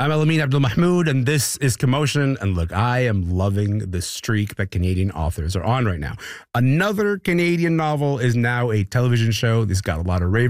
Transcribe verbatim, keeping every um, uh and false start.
I'm Elamin Abdul Mahmoud, and this is Commotion. And look, I am loving the streak that Canadian authors are on right now. Another Canadian novel is now a television show. This got a lot of rave